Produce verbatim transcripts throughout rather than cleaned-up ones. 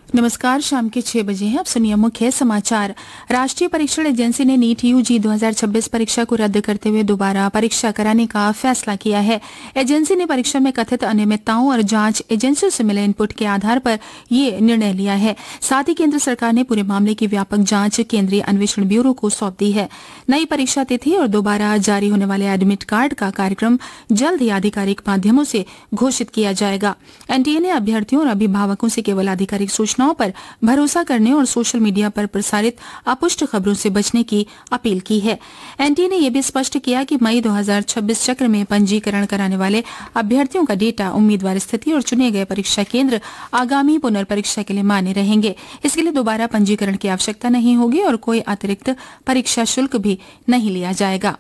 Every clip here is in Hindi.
नमस्कार, शाम के छह बजे हैं। अब सुनिए मुख्य समाचार। राष्ट्रीय परीक्षण एजेंसी ने नीट यूजी दो हज़ार छब्बीस परीक्षा को रद्द करते हुए दोबारा परीक्षा कराने का फैसला किया है। एजेंसी ने परीक्षा में कथित अनियमितताओं और जांच एजेंसियों से मिले इनपुट के आधार पर ये निर्णय लिया है। साथ ही केंद्र सरकार ने पूरे मामले की व्यापक जांच केंद्रीय अन्वेषण ब्यूरो को सौंप दी है। नई परीक्षा तिथि और दोबारा जारी होने वाले एडमिट कार्ड का कार्यक्रम जल्द ही आधिकारिक माध्यमों से घोषित किया जाएगा। एनटीए ने अभ्यर्थियों और अभिभावकों से केवल आधिकारिक सूचना पर भरोसा करने और सोशल मीडिया पर प्रसारित अपुष्ट खबरों से बचने की अपील की है। एनटीए ने यह भी स्पष्ट किया कि मई दो हज़ार छब्बीस चक्र में पंजीकरण कराने वाले अभ्यर्थियों का डेटा, उम्मीदवार स्थिति और चुने गए परीक्षा केंद्र आगामी पुनर्परीक्षा के लिए मान्य रहेंगे। इसके लिए दोबारा पंजीकरण की आवश्यकता नहीं होगी और कोई अतिरिक्त परीक्षा शुल्क भी नहीं लिया जाएगा।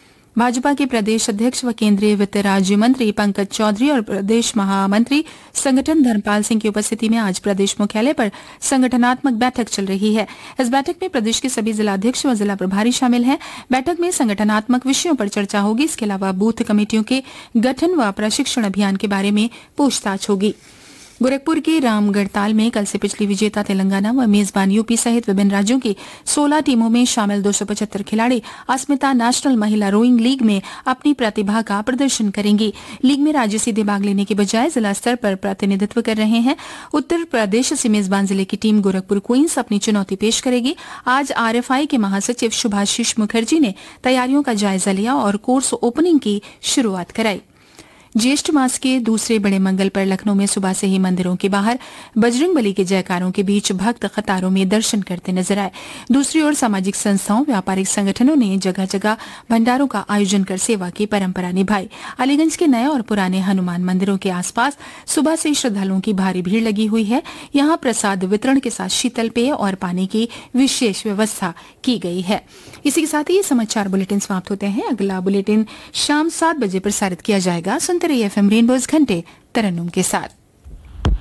भाजपा के प्रदेश अध्यक्ष व केंद्रीय वित्त राज्य मंत्री पंकज चौधरी और प्रदेश महामंत्री संगठन धर्मपाल सिंह की उपस्थिति में आज प्रदेश मुख्यालय पर संगठनात्मक बैठक चल रही है। इस बैठक में प्रदेश के सभी जिलाध्यक्ष व जिला प्रभारी शामिल हैं। बैठक में संगठनात्मक विषयों पर चर्चा होगी। इसके अलावा बूथ कमेटियों के गठन व प्रशिक्षण अभियान के बारे में पूछताछ होगी। गोरखपुर के रामगढ़ताल में कल से पिछली विजेता तेलंगाना व मेजबान यूपी सहित विभिन्न राज्यों की सोलह टीमों में शामिल दो सौ पचहत्तर खिलाड़ी अस्मिता नेशनल महिला रोइंग लीग में अपनी प्रतिभा का प्रदर्शन करेंगी। लीग में राज्य सीधे भाग लेने के बजाय जिला स्तर पर प्रतिनिधित्व कर रहे हैं। उत्तर प्रदेश से मेजबान जिले की टीम गोरखपुर क्वींस अपनी चुनौती पेश करेगी। आज आरएफआई के महासचिव शुभाशीष मुखर्जी ने तैयारियों का जायजा लिया और कोर्स ओपनिंग की शुरुआत कराई। ज्येष्ठ मास के दूसरे बड़े मंगल पर लखनऊ में सुबह से ही मंदिरों के बाहर बजरंगबली के जयकारों के बीच भक्त कतारों में दर्शन करते नजर आए। दूसरी ओर सामाजिक संस्थाओं, व्यापारिक संगठनों ने जगह जगह भंडारों का आयोजन कर सेवा की परंपरा निभाई। अलीगंज के नए और पुराने हनुमान मंदिरों के आसपास सुबह से श्रद्धालुओं की भारी भीड़ लगी हुई है। यहाँ प्रसाद वितरण के साथ शीतल पेय और पानी की विशेष व्यवस्था की गई है। इसी के साथ ही समाचार बुलेटिन समाप्त होते हैं। अगला बुलेटिन शाम सात बजे प्रसारित किया जाएगा। सुनते रहिए एफएम रेनबोज घंटे तरन्नुम के साथ।